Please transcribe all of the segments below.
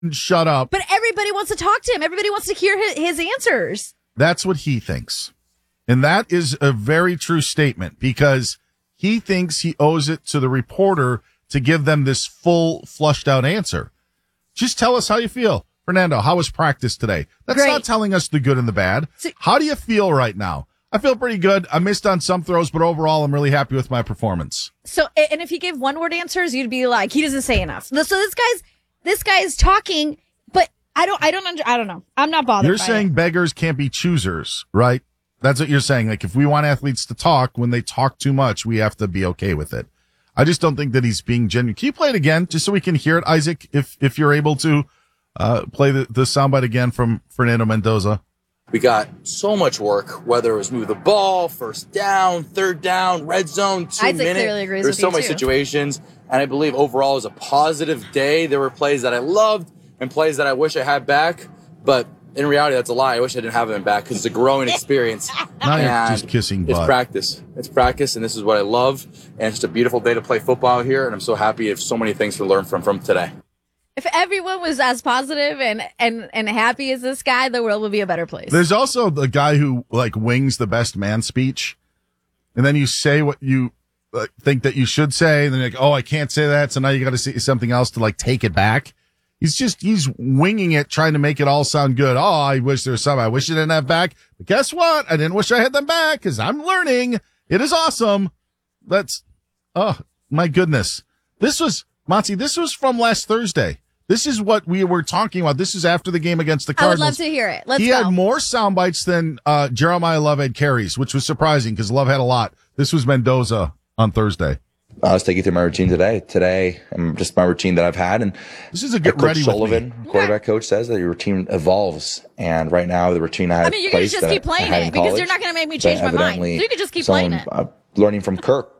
shut up. But everybody wants to talk to him. Everybody wants to hear his answers. That's what he thinks. And that is a very true statement because he thinks he owes it to the reporter to give them this full, flushed out answer. Just tell us how you feel. Fernando, how was practice today? That's Great. not telling us the good and the bad. How do you feel right now? I feel pretty good. I missed on some throws, but overall, I'm really happy with my performance. So, and if he gave one-word answers, you'd be like, he doesn't say enough. So this guy's talking, but I don't know. I'm not bothered. You're saying beggars can't be choosers, right? That's what you're saying. Like, if we want athletes to talk, when they talk too much, we have to be okay with it. I just don't think that he's being genuine. Can you play it again, just so we can hear it, Isaac, if you're able to play the soundbite again from Fernando Mendoza? We got so much work, whether it was move the ball, first down, third down, red zone, 2 Isaac minutes. clearly agrees There's with so you many too. situations, and I believe overall it was a positive day. There were plays that I loved and plays that I wish I had back, but in reality, that's a lie. I wish I didn't have them back because it's a growing experience. Now you're And just kissing butt. It's practice. It's practice, and this is what I love. And it's just a beautiful day to play football here, and I'm so happy. I have so many things to learn from today. If everyone was as positive and happy as this guy, the world would be a better place. There's also the guy who like wings the best man speech, and then you say what you think that you should say, and then you're like, oh, I can't say that, so now you got to say something else to like take it back. He's winging it, trying to make it all sound good. Oh, I wish there was some I wish I didn't have back. But guess what? I didn't wish I had them back because I'm learning. It is awesome. Oh my goodness. This was from last Thursday. This is what we were talking about. This is after the game against the Cardinals. I would love to hear it. Let's he go. had more sound bites than Jeremiah Love had carries, which was surprising because Love had a lot. This was Mendoza on Thursday. I'll just take you through my routine today. Today, just my routine that I've had. And this is a get Coach ready Sullivan, with me. quarterback coach, says that your routine evolves. And right now, the routine I have you're going to just keep playing it because you're not going to make me change my mind. So you can just keep playing it. Learning from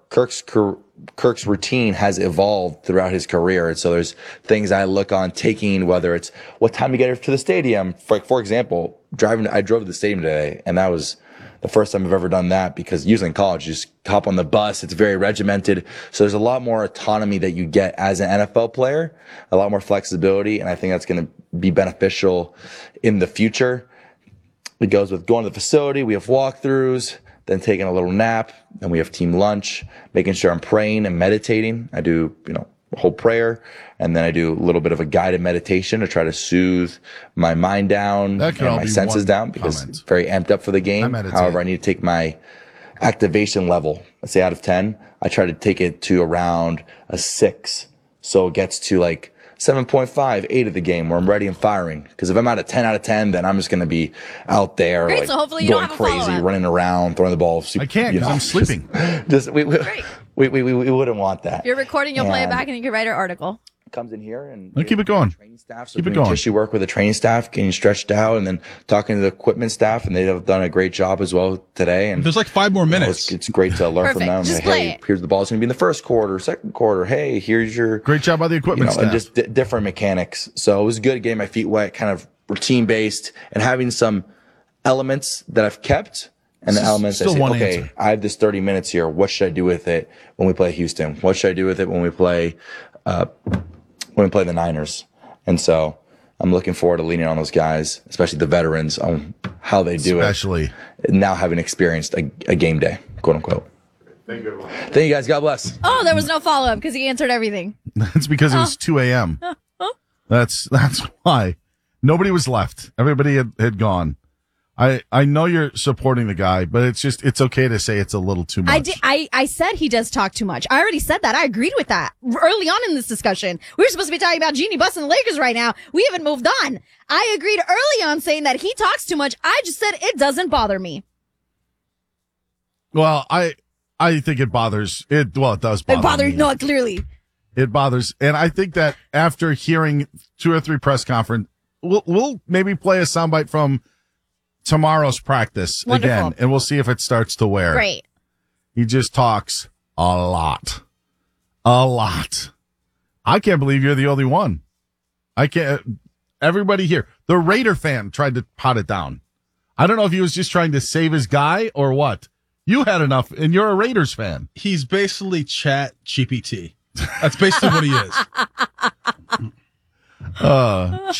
Kirk's routine has evolved throughout his career. And so there's things I look on taking, whether it's what time you get to the stadium. For example, I drove to the stadium today, and that was the first time I've ever done that because usually in college, you just hop on the bus. It's very regimented. So there's a lot more autonomy that you get as an NFL player, a lot more flexibility. And I think that's going to be beneficial in the future. It goes with going to the facility. We have walkthroughs, then taking a little nap. Then we have team lunch, making sure I'm praying and meditating. I do, a whole prayer. And then I do a little bit of a guided meditation to try to soothe my mind down and my senses down because it's very amped up for the game. However, I need to take my activation level, let's say out of 10, I try to take it to around a 6. So it gets to like 7.5, 8 of the game where I'm ready and firing. Because if I'm at a 10 out of 10, then I'm just going to be out there Great, so hopefully you going don't have a crazy, follow-up. running around, throwing the ball. I can't because I'm sleeping. We wouldn't want that. If you're recording, you'll play it back and you can write an article. Comes in here and keep it going. Training staff, so keep it doing going. Tissue work with the training staff, getting stretched out, and then talking to the equipment staff, and they have done a great job as well today. And there's like 5 more minutes. It's great to learn from them. Just Like, play hey, it. here's the ball's going to be in the first quarter, second quarter. Hey, here's your great job by the equipment staff. and just different mechanics. So it was good getting my feet wet, kind of routine based, and having some elements that I've kept. And the elements I say, okay, I have this 30 minutes here. What should I do with it when we play Houston? What should I do with it when we play the Niners? And so I'm looking forward to leaning on those guys, especially the veterans, on how they do it. Now having experienced a game day, quote unquote. Thank you guys. God bless. Oh, there was no follow-up because he answered everything. That's because it was 2 a.m. That's why. Nobody was left. Everybody had gone. I know you're supporting the guy, but it's okay to say it's a little too much. I said he does talk too much. I already said that. I agreed with that early on in this discussion. We were supposed to be talking about Jeannie Buss and the Lakers right now. We haven't moved on. I agreed early on saying that he talks too much. I just said it doesn't bother me. Well, I think it bothers it. Well, it does bother. It bothers me. no, clearly. It bothers, and I think that after hearing 2 or 3 press conference, we'll maybe play a soundbite from tomorrow's practice again, and we'll see if it starts to wear. Great. He just talks a lot. I can't believe you're the only one. I can't. Everybody here, the Raider fan tried to pot it down. I don't know if he was just trying to save his guy or what. You had enough, and you're a Raiders fan. He's basically Chat GPT. That's basically what he is. Uh,